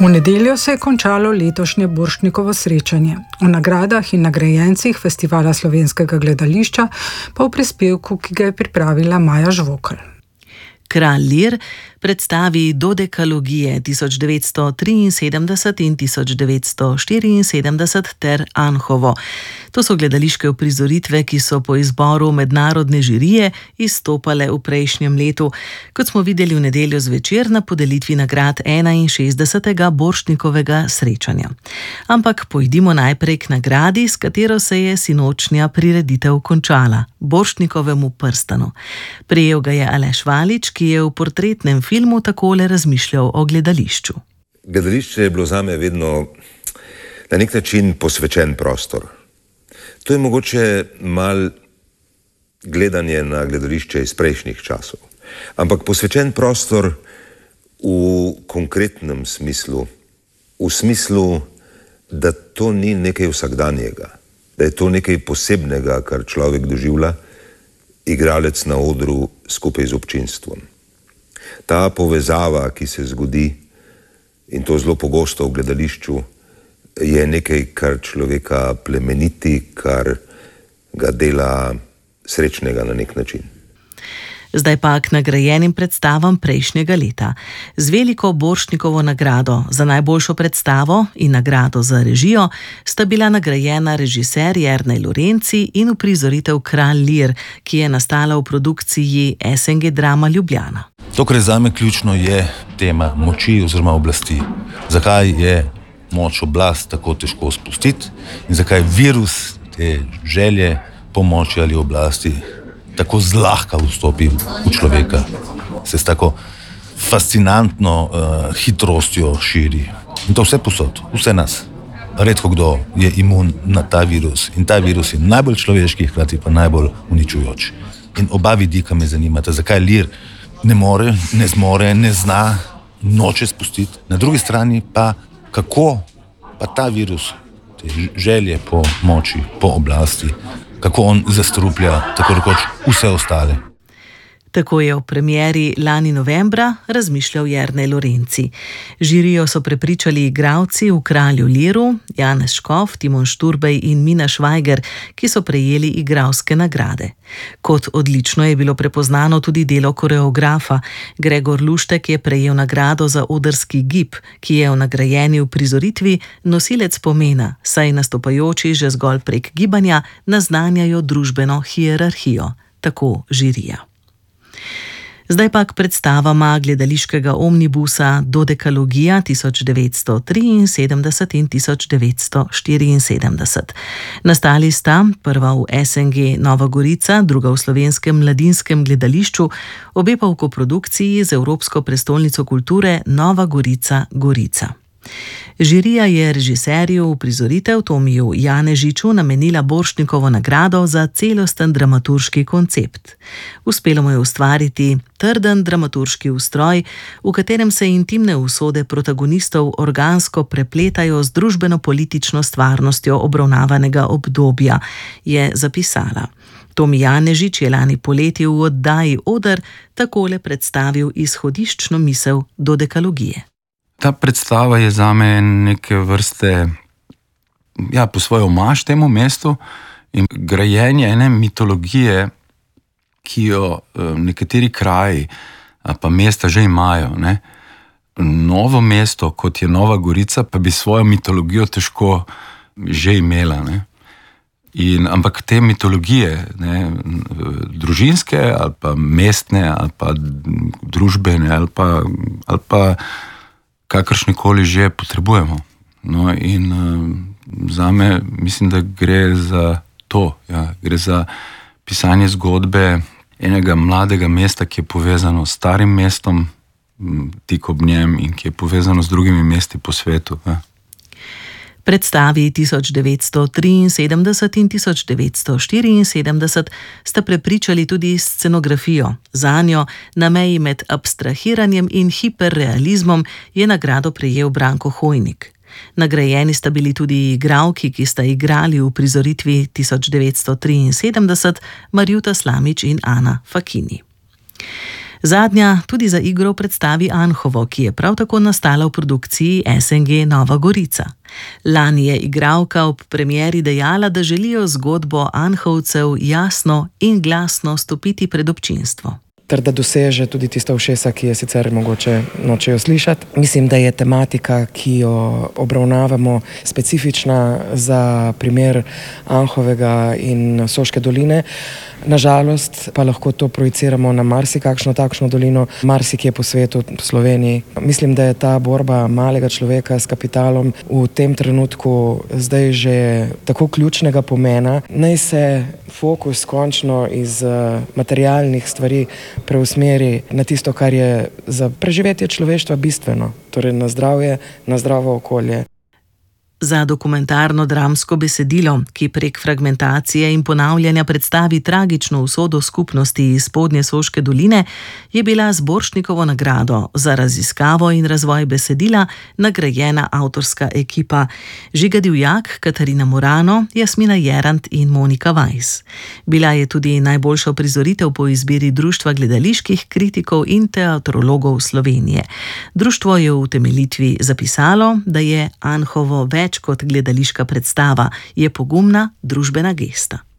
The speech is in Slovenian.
V nedeljo se je končalo letošnje Borštnikovo srečanje. O nagradah in nagrajencih Festivala slovenskega gledališča pa v prispevku, ki ga je pripravila Maja Žvokelj. Kralj Lir predstavi Dodekalogije 1973 in 1974 ter Anhovo. To so gledališke uprizoritve, ki so po izboru mednarodne žirije izstopale v prejšnjem letu, kot smo videli v nedeljo zvečer na podelitvi nagrad 61. Borštnikovega srečanja. Ampak pojdimo najprej k nagradi, s katero se je sinočnja prireditev končala, Borštnikovemu prstanu. Prejel ga je Aleš Valič, ki je v portretnem filmu takole razmišljal o gledališču. Gledališče je bilo zame vedno na nek način posvečen prostor. To je mogoče malo gledanje na gledališče iz prejšnjih časov. Ampak posvečen prostor v konkretnem smislu, v smislu, da to ni nekaj vsakdanjega, da je to nekaj posebnega, kar človek doživlja, igralec na odru skupaj z občinstvom. Ta povezava, ki se zgodi, in to zelo pogosto v gledališču, je nekaj, kar človeka plemeniti, kar ga dela srečnega na nek način. Zdaj pa k nagrajenim predstavam prejšnjega leta. Z veliko Borštnikovo nagrado za najboljšo predstavo in nagrado za režijo sta bila nagrajena režiser Jernej Lorenci in uprizoritev Kralj Lir, ki je nastala v produkciji SNG Drama Ljubljana. To, kar je zame ključno, je tema moči oziroma oblasti. Zakaj je moč oblast tako težko spustiti in zakaj virus te želje po moči ali oblasti tako zlahka vstopi v človeka, se s tako fascinantno hitrostjo širi. In to vse posod, vse nas. Redko kdo je imun na ta virus in ta virus je najbolj človeški, hkrati pa najbolj uničujoč. In oba vidika me zanimata, zakaj Lir ne more, ne zmore, ne zna, noče spustiti. Na drugi strani pa kako pa ta virus, te želje po moči, po oblasti, kako on zastruplja tako rekoč vse ostale. Tako je v premieri lani novembra razmišljal Jernej Lorenci. Žirijo so prepričali igralci v Kralju Liru, Janez Škof, Timon Šturbej in Mina Švajger, ki so prejeli igralske nagrade. Kot odlično je bilo prepoznano tudi delo koreografa. Gregor Luštek je prejel nagrado za odrski gib, ki je v nagrajeni uprizoritvi nosilec pomena, saj nastopajoči že zgolj prek gibanja naznanjajo družbeno hierarhijo. Tako žirija. Zdaj pa k predstavama gledališkega omnibusa Dodekalogija 1973 in 1974. Nastali sta, prva v SNG Nova Gorica, druga v Slovenskem mladinskem gledališču, obe pa v koprodukciji z Evropsko prestolnico kulture Nova Gorica Gorica. Žirija je režiserju uprizoritev Tomiju Janežiču namenila Borštnikovo nagrado za celosten dramaturški koncept. Uspelo mu je ustvariti trden dramaturški ustroj, v katerem se intimne usode protagonistov organsko prepletajo z družbeno-politično stvarnostjo obravnavanega obdobja, je zapisala. Tomi Janežič je lani poleti v oddaji Oder takole predstavil izhodiščno misel Dodekalogije. Ta predstava je zame neke vrste, po svojo omaž temu mestu in grajenje ene mitologije, ki jo nekateri kraji pa mesta že imajo. Ne. Novo mesto, kot je Nova Gorica, pa bi svojo mitologijo težko že imela. Ne. Ampak te mitologije, ne, družinske ali pa mestne ali pa družbene ali pa kakršnekoli že potrebujemo. No in zame mislim, da gre za to. Gre za pisanje zgodbe enega mladega mesta, ki je povezano s starim mestom, tik ob njem in ki je povezano z drugimi mesti po svetu. Predstavi 1973 in 1974 sta prepričali tudi scenografijo. Zanjo, na meji med abstrahiranjem in hiperrealizmom, je nagrado prejel Branko Hojnik. Nagrajeni sta bili tudi igralki, ki sta igrali v prizoritvi 1973, Marjuta Slamič in Ana Fakini. Zadnja tudi za igro predstavi Anhovo, ki je prav tako nastala v produkciji SNG Nova Gorica. Lani je igralka ob premieri dejala, da želijo zgodbo Anhovcev jasno in glasno stopiti pred občinstvo. Ter da doseže tudi tista ušesa, ki je sicer mogoče nočejo slišati. Mislim, da je tematika, ki jo obravnavamo, specifična za primer Anhovega in Soške doline. Nažalost pa lahko to projiciramo na marsikakšno takšno dolino, marsikje po svetu, v Sloveniji. Mislim, da je ta borba malega človeka s kapitalom v tem trenutku zdaj že tako ključnega pomena. Naj se fokus končno iz materialnih stvari preusmeri na tisto, kar je za preživetje človeštva bistveno, torej na zdravje, na zdravo okolje. Za dokumentarno-dramsko besedilo, ki prek fragmentacije in ponavljanja predstavi tragično usodo skupnosti iz Spodnje Soške doline, je bila z Borštnikovo nagrado za raziskavo in razvoj besedila nagrajena avtorska ekipa Žiga Divjak, Katarina Murano, Jasmina Jerant in Monika Weiss. Bila je tudi najboljša uprizoritev po izbiri Društva gledaliških kritikov in teatrologov Slovenije. Društvo je v utemeljitvi zapisalo, da je Anhovo več kot gledališka predstava, je pogumna družbena gesta.